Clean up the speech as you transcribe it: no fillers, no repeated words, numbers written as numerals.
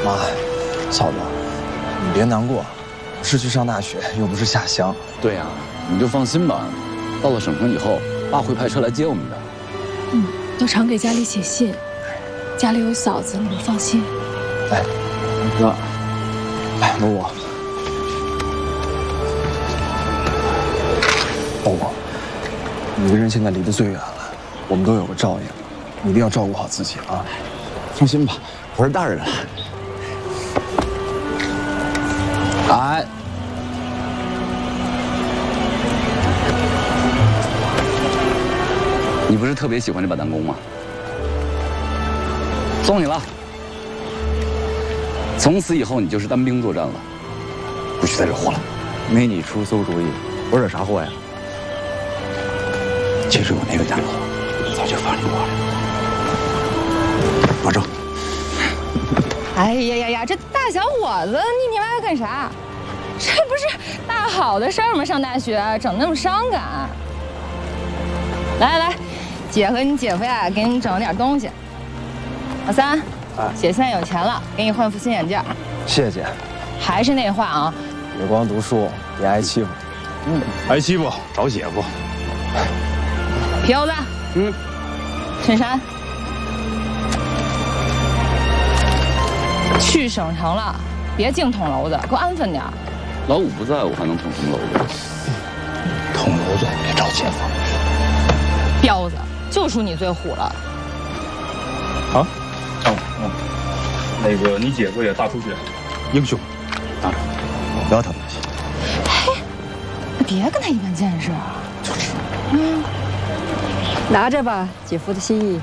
妈，嫂子，你别难过，是去上大学，又不是下乡。 对呀，你就放心吧。到了省城以后，爸会派车来接我们的。 都常给家里写信，家里有嫂子，你们放心。 哎，哥，哎，搂我。抱我。你跟人现在离得最远了，我们都有个照应，你一定要照顾好自己啊。 放心吧，我是大人了。哎，你不是特别喜欢这把弹弓吗？送你了。从此以后，你就是单兵作战了，不许再惹祸了。 没你出馊主意，我惹啥祸呀？ 其实我那个家伙早就发你过来。保重。 哎呀呀呀，这大小伙子腻腻歪歪干啥？这不是大好的事儿吗？上大学整那么伤感。来来来，姐和你姐夫呀，给你整了点东西。老三，姐现在有钱了，给你换副新眼镜。 谢谢姐。 还是那话啊， 别光读书，别挨欺负。 挨欺负找姐夫。 皮袄子，衬衫。去省城了，别净捅娄子，给我安分点。 老五不在，我还能捅什么娄子？ 捅娄子别找姐夫。 彪子，就属你最虎了。 啊？那个你姐夫也大出血，英雄。啊，不要他们气。 嘿，别跟他一般见识啊。 就是。 拿着吧，姐夫的心意。